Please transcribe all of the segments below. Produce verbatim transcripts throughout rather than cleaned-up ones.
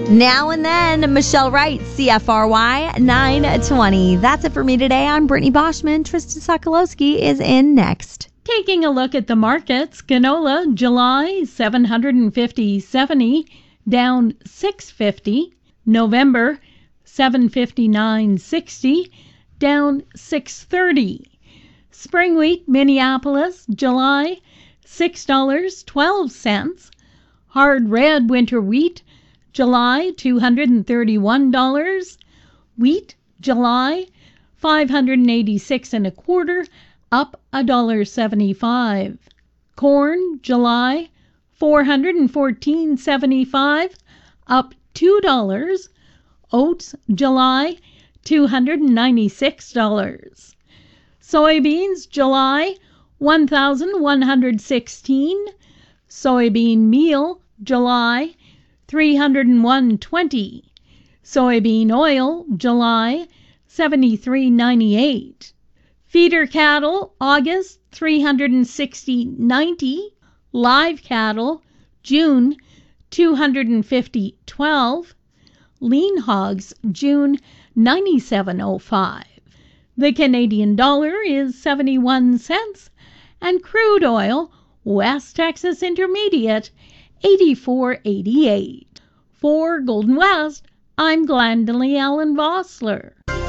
Now and Then, Michelle Wright, C F R Y nine twenty. That's it for me today. I'm Brittany Boschman. Tristan Sokolowski is in next. Taking a look at the markets, canola, July, seven fifty seventy, down six fifty. November, seven fifty-nine sixty, down six thirty. Spring wheat, Minneapolis, July, six dollars and twelve cents. Hard red winter wheat, July, two hundred thirty-one dollars. Wheat, July, five hundred eighty-six and a quarter, up one dollar and seventy-five. Corn, July, four hundred fourteen dollars and seventy-five, up two dollars. Oats, July, two hundred ninety-six dollars. Soybeans, July, one thousand one hundred sixteen dollars. Soybean meal, July, three hundred one dollars and twenty cents. Soybean oil, July, seventy-three ninety-eight. Feeder cattle, August, three hundred sixty ninety. Live cattle, June, two hundred fifty twelve. Lean hogs, June, ninety-seven oh five. The Canadian dollar is seventy-one cents, and crude oil, West Texas Intermediate, eighty-four eighty-eight. For Golden West, I'm Glendalee Allen Vossler.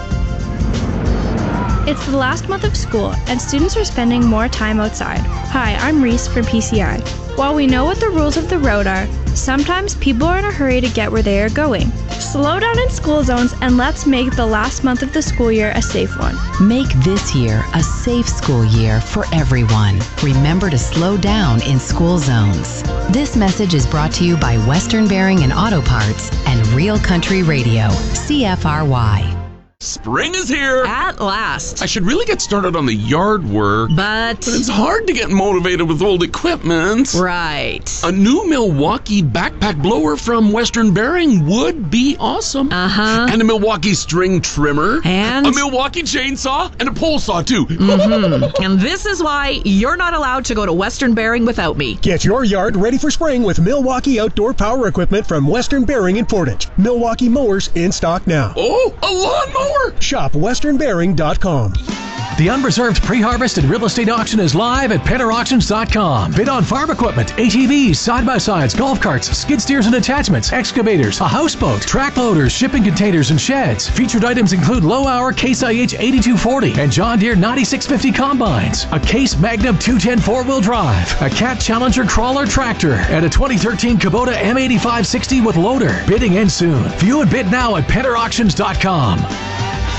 It's the last month of school, and students are spending more time outside. Hi, I'm Reese from P C I. While we know what the rules of the road are, sometimes people are in a hurry to get where they are going. Slow down in school zones, and let's make the last month of the school year a safe one. Make this year a safe school year for everyone. Remember to slow down in school zones. This message is brought to you by Western Bearing and Auto Parts and Real Country Radio, C F R Y. Spring is here! At last. I should really get started on the yard work. But... But it's hard to get motivated with old equipment. Right. A new Milwaukee backpack blower from Western Bearing would be awesome. Uh-huh. And a Milwaukee string trimmer. And? A Milwaukee chainsaw. And a pole saw, too. Mm-hmm. And this is why you're not allowed to go to Western Bearing without me. Get your yard ready for spring with Milwaukee outdoor power equipment from Western Bearing in Portage. Milwaukee mowers in stock now. Oh, a lawnmower! Shop western bearing dot com. The Unreserved Pre-Harvest and Real Estate Auction is live at penner auctions dot com. Bid on farm equipment, A T Vs, side-by-sides, golf carts, skid steers and attachments, excavators, a houseboat, track loaders, shipping containers, and sheds. Featured items include low-hour Case I H eighty-two forty and John Deere ninety-six fifty combines, a Case Magnum two ten four-wheel drive, a Cat Challenger crawler tractor, and a twenty thirteen Kubota M eighty-five sixty with loader. Bidding ends soon. View and bid now at penner auctions dot com.